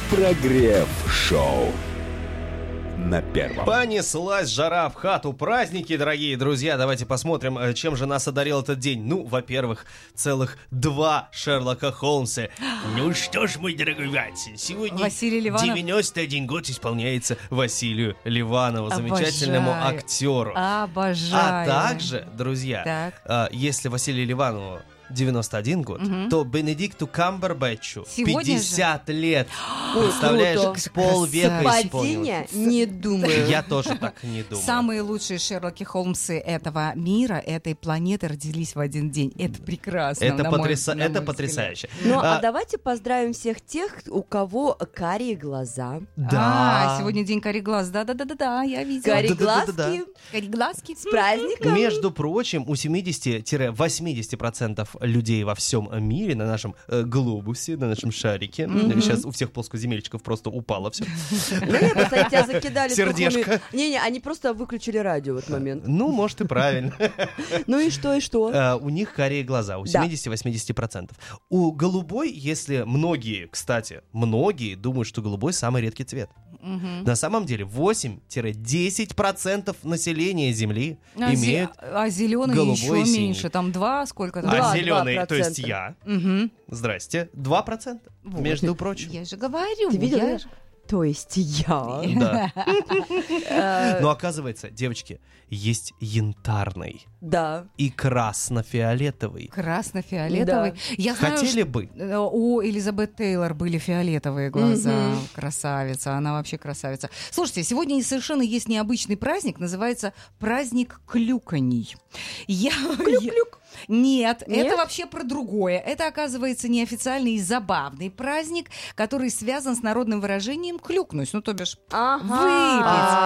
Прогрев-шоу на первом. Понеслась жара в хату. Праздники, дорогие друзья. Давайте посмотрим, чем же нас одарил этот день. Ну, во-первых, целых 2 Шерлока Холмса. Ну что ж, мой дорогой Ватсон, сегодня Василий Ливанов. 91 год исполняется Василию Ливанову, Обожаю. замечательному актеру. Обожаю. А также, друзья, если Василию Ливанову 91 год, то Бенедикту Камбербэтчу Сегодня 50 лет. Ой, Представляешь, круто. полвека исполнилось. Падение? Не думаю. Я тоже так не думаю. Самые лучшие Шерлоки Холмсы этого мира, этой планеты родились в один день. Это прекрасно. Это, на мой это потрясающе. Ну, а давайте поздравим всех тех, у кого карие глаза. Да. Сегодня день карий глаз. Да, я видела. Кареглазки. Кареглазки. С праздником. Между прочим, у 70-80% людей во всем мире, на нашем глобусе, на нашем шарике, сейчас у всех плоскоземельчиков просто упало все. Не, просто тебя закидали. Сердечко. Не-не, они просто выключили радио в этот момент. Ну, может, и правильно. Ну и что, и что? У них карие глаза, у Да. 70-80%. У голубой, если многие, кстати, многие думают, что голубой самый редкий цвет. На самом деле 8-10% населения Земли имеют А зеленый голубой еще и синий. меньше. Там 2, сколько там? А 2%. зеленый, то есть я, Мгм. здрасте, 2%, Вот. между прочим. Я же говорю. Ты видела? я же- То есть я. Да. Но оказывается, девочки, есть янтарный Да. и красно-фиолетовый. Красно-фиолетовый. Я знаю, Хотели бы? у Элизабет Тейлор были фиолетовые глаза. Мгм. Красавица, она вообще красавица. Слушайте, сегодня совершенно есть необычный праздник, называется праздник клюканий. Клюк-клюк. Нет, Нет? это вообще про другое. Это, оказывается, неофициальный и забавный праздник, который связан с народным выражением клюкнуть, ну, то бишь выпить.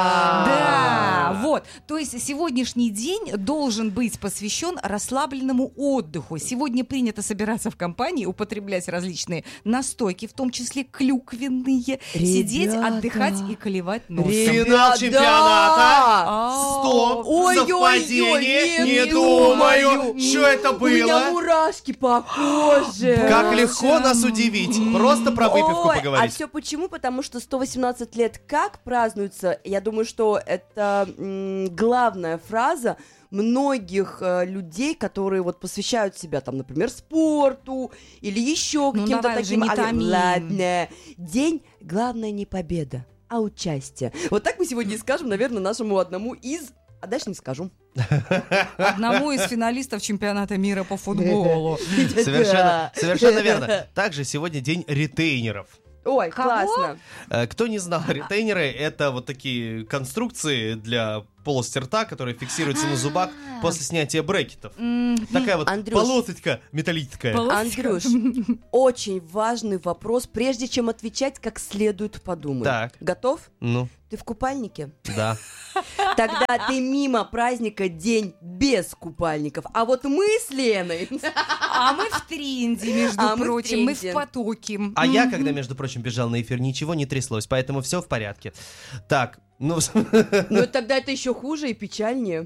Да, вот. То есть сегодняшний день должен быть посвящен расслабленному отдыху. Сегодня принято собираться в компании, употреблять различные настойки, в том числе клюквенные, сидеть, Ребята. отдыхать и колевать нос. Финал чемпионата. Стоп, совпадение, не думаю. Что это У меня было? мурашки по коже. Как легко нас удивить. Просто про выпивку Ой, а поговорить. все почему? Потому что 118 лет как празднуется? Я думаю, что это главная фраза многих людей, которые вот посвящают себя, там, например, спорту или еще Ну, каким-то давай уже таким... не томи. Ладно. День, главное, не победа, а участие. Вот так мы сегодня и скажем, наверное, нашему одному из... А дальше не скажу. Одному из финалистов чемпионата мира по футболу. Совершенно верно. Также сегодня день ретейнеров. Ой, Кого? классно. Кто не знал, ретейнеры — это вот такие конструкции для полости рта, которые фиксируются на зубах после снятия брекетов. Такая вот Андрюш. полосочка металлическая. Андрюш, очень важный вопрос, прежде чем отвечать, как следует подумай. Так. Готов? Ну, Ты в купальнике? да. Тогда ты мимо праздника день без купальников. А вот мы с Леной... А мы в тренде, между А мы в прочим, мы в тренде. потоке. А я, когда, между прочим, бежал на эфир, ничего не тряслось, поэтому все в порядке. Так, ну... Ну тогда это еще хуже и печальнее.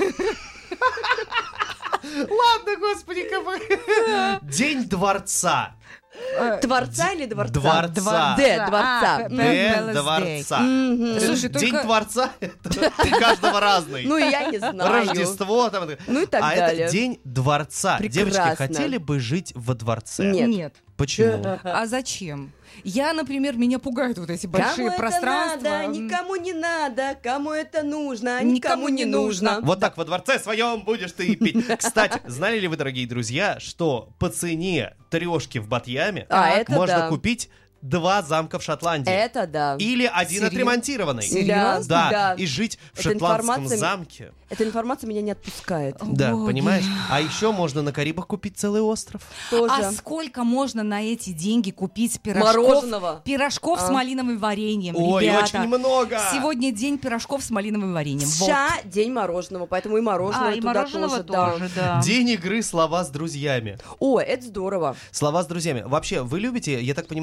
Ладно, господи, День дворца. Творца или дворца? Дворца. Д, дворца. Д, дворца. Слушай, День только... дворца — это у каждого разный. Ну я не знаю. Рождество там. Ну и так А далее. это день дворца. Прекрасно. Девочки, хотели бы жить во дворце? Нет. Нет. Почему? А зачем? Я, например, меня пугают вот эти большие Кому пространства. это надо, никому не надо, кому это нужно, а Никому никому не не нужно. Вот так во дворце своем будешь ты и пить. Кстати, знали ли вы, дорогие друзья, что по цене трешки в Батьяме Это можно да. купить 2 замка в Шотландии? Это да. Или один Серьезно? отремонтированный. Серьезно? Да, Да. и жить в Эта шотландском информация- замке. Эта информация меня не отпускает. Да, Боги. понимаешь? А еще можно на Карибах купить целый остров. Тоже. А сколько можно на эти деньги купить пирожков? Мороженого. Пирожков с малиновым вареньем, Ой, ребята. очень много! Сегодня день пирожков с малиновым вареньем. Вот. США день мороженого, поэтому и мороженое И туда мороженого да. тоже, да. День игры «Слова с друзьями». О, это здорово. Слова с друзьями. Вообще, вы любите, я так понимаю, это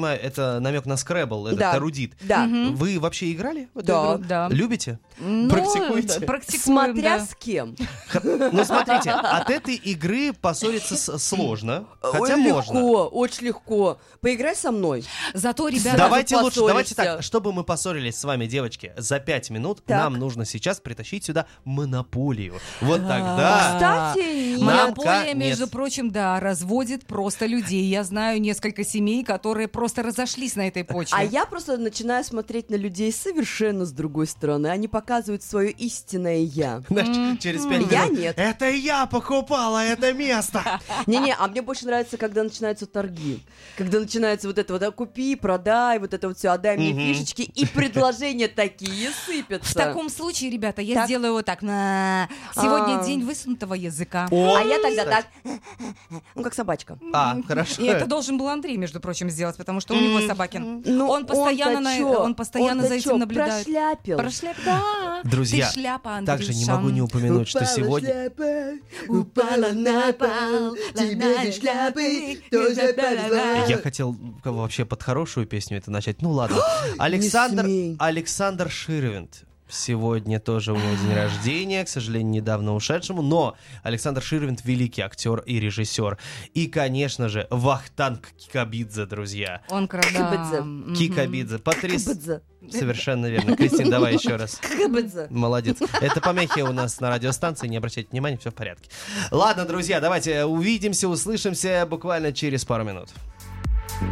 это намек на скребл, этот Да. эрудит. Да. Вы вообще играли в эту Да. игру? Да. Любите? Ну, Практикуете? да, практикуем, Смотря да. с кем. Ну, смотрите, от этой игры поссориться сложно, хотя Ой, можно. легко, очень легко. Поиграй со мной. Зато, ребята, Давайте лучше, давайте поссоришься. так, чтобы мы поссорились с вами, девочки, за 5 минут Так. нам нужно сейчас притащить сюда монополию. Вот тогда... Кстати, Нам монополия, конец. между прочим, да, разводит просто людей. Я знаю несколько семей, которые просто разошлись на этой почве. А я просто начинаю смотреть на людей совершенно с другой стороны. Они показывают свое истинное я. Знаешь, через 5 минут... Я нет. Это я покупала это место! Не-не, а мне больше нравится, когда начинаются торги. Когда начинается вот это вот, купи, продай, вот это вот все, отдай мне фишечки, и предложения такие сыпятся. В таком случае, ребята, я Так. сделаю вот так. Сегодня А. день высунутого языка. А я тогда так, ну как собачка. Хорошо. И это должен был Андрей, между прочим, сделать, потому что у него собакин. Ну, Он постоянно, он-то постоянно чё? за этим Он-то наблюдает. Прошляпил. Да. Друзья, Ты шляпа, также не Андрюша. могу не упомянуть, что сегодня... упала на пол, тебе без шляпы, тоже повезло. Я хотел вообще под хорошую песню это начать. Ну ладно. Александр смей. Ширвинд. Сегодня тоже у него день рождения, к сожалению, недавно ушедшему, но Александр Ширвинд — великий актер и режиссер. И, конечно же, Вахтанг Кикабидзе, друзья. Он Кикабидзе. Кикабидзе. Кикабидзе. Совершенно верно. Кристин, давай еще раз. Кикабидзе. Молодец. Это помехи у нас на радиостанции, не обращайте внимания, все в порядке. Ладно, друзья, давайте увидимся, услышимся буквально через пару минут.